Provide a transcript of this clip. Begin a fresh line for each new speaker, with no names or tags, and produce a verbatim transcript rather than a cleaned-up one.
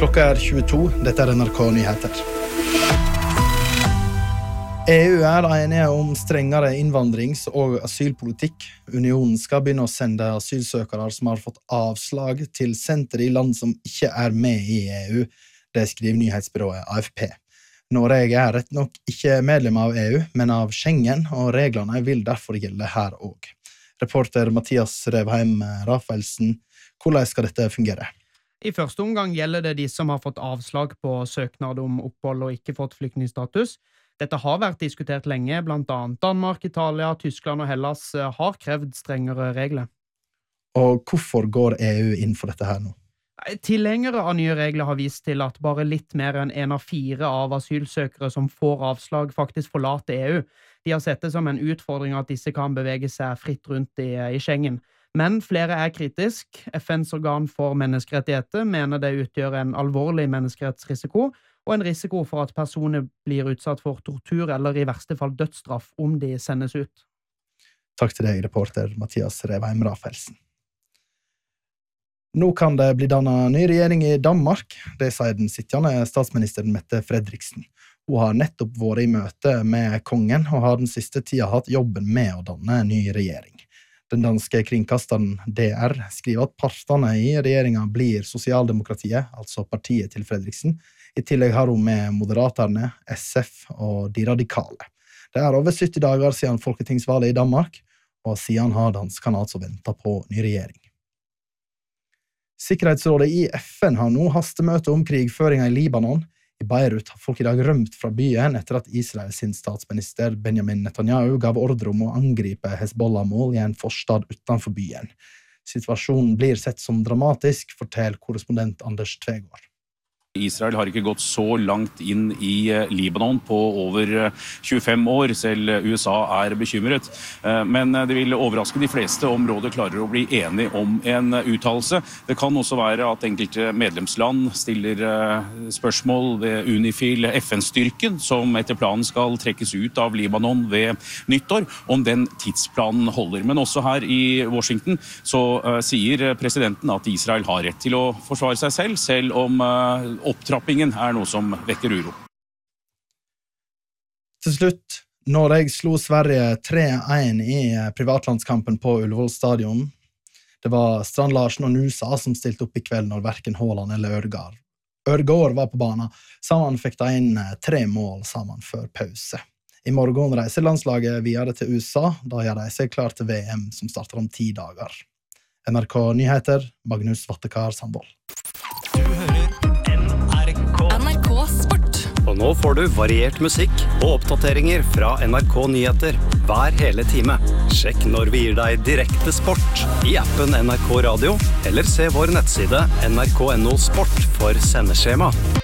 Klokka er tjueto, dette er N R K Nyheter. E U er enige om strengere innvandrings- og asylpolitikk. Unionen skal begynne å sende asylsøkere som har fått avslag til senter i land som ikke er med i E U. Det skriver nyhetsbyrået A F P. Norge er rett nok ikke medlem av E U, men av Schengen, og reglene vil derfor gjelde her også. Reporter Mathias Revheim Rafaelsen, hvordan skal dette fungere?
I første omgang gjelder det de som har fått avslag på søknad om opphold og ikke fått flyktningstatus. Dette har vært diskutert lenge, blant annet Danmark, Italia, Tyskland og Hellas har krevd strengere regler.
Og hvorfor går E U inn for dette her nå?
Tilhengere av nye regler har vist til at bare litt mer enn en av fire av asylsøkere som får avslag faktisk forlater E U. De har sett det som en utfordring at disse kan bevege seg fritt rundt i, i Schengen. Men flere er kritisk. F N's organ for menneskerettigheter mener det utgjør en alvorlig menneskerettsrisiko, og en risiko for at personer blir utsatt for tortur eller i verste fall dødsstraff om de sendes ut.
Takk til deg, reporter Mathias Revheim Rafaelsen. Nå kan det bli dannet ny regjering i Danmark, det sier den sittende statsministeren Mette Frederiksen. Hun har nettopp vært i møte med kongen, og har den siste tida hatt jobben med å danne en ny regjering. Den danske kringkasteren D R skriver at partene i regjeringen blir sosialdemokratiet, altså partiet til Frederiksen. I tillegg har hun med Moderaterne, S F og De Radikale. Det er over sytti dager siden folketingsvalget i Danmark, og siden har danskene altså ventet på ny regjering. Sikkerhetsrådet i F N har nå hastemøte om krigføringen i Libanon. I Beirut har folk i dag rømt fra byen etter at Israels statsminister Benjamin Netanyahu gav ordre om å angripe Hezbollah-mål i en forstad utenfor byen. Situasjonen blir sett som dramatisk, forteller korrespondent Anders Tvegård.
Israel har ikke gått så langt inn i Libanon på over tjuefem år, selv U S A er bekymret. Men det vil overraske de fleste om rådet klarer å bli enige om en uttalelse. Det kan også være at enkelte medlemsland stiller spørsmål ved UNIFIL, F N-styrken, som etter planen skal trekkes ut av Libanon ved nyttår, om den tidsplanen holder. Men også her i Washington så sier presidenten at Israel har rett til å forsvare seg selv, selv om opptrappingen er noe som vekker uro.
Til slutt, Norge slo Sverige tre én i privatlandskampen på Ullevål stadion. Det var Strand Larsen og Nusa som stilte opp i kveld når hverken Haaland eller Ørgaard. Ørgaard var på banen. Sammen fikk de inn tre mål sammen før pause. I morgen reiser landslaget videre til U S A, da gjør de seg klar til V M som starter om ti dager. N R K Nyheter, Magnus Vattekar Sandvold.
Du hører N R K Sport. Og nå får du variert musikk og oppdateringer fra N R K Nyheter hver hele time. Sjekk når vi gir deg direkte sport i appen N R K Radio, eller se vår nettside N R K punktum no sport for sendeskjema.